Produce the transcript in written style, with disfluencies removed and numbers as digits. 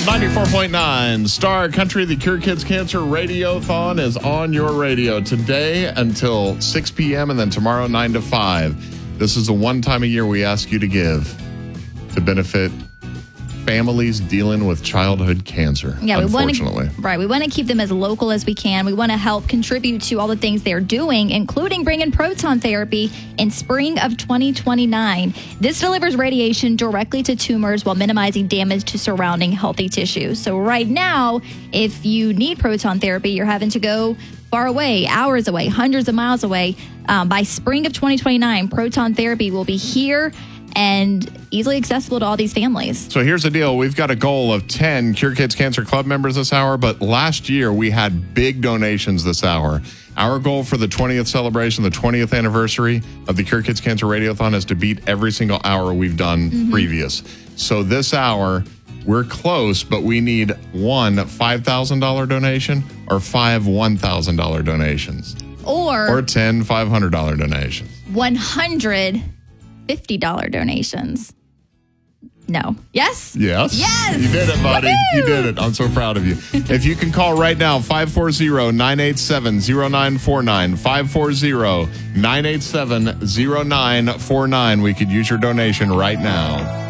94.9 Star Country, the Cure Kids Cancer Radiothon is on your radio today until 6 p.m. and then tomorrow 9 to 5. This is the one time a year we ask you to give to benefit families dealing with childhood cancer, unfortunately. We want to keep them as local as we can. We want to help contribute to all the things they're doing, including bringing proton therapy in spring of 2029. This delivers radiation directly to tumors while minimizing damage to surrounding healthy tissue. So right now, if you need proton therapy, you're having to go far away, hours away, hundreds of miles away. By spring of 2029, proton therapy will be here and easily accessible to all these families. So here's the deal. We've got a goal of 10 Cure Kids Cancer Club members this hour, but last year we had big donations this hour. Our goal for the 20th celebration, the 20th anniversary of the Cure Kids Cancer Radiothon is to beat every single hour we've done previous. So this hour, we're close, but we need one $5,000 donation or five $1,000 donations. Or 10 $500 donations. $150 donations. No. Yes? Yes. Yes. You did it, buddy. Woo-hoo! You did it. I'm so proud of you. If you can call right now, 540-987-0949. 540-987-0949. We could use your donation right now.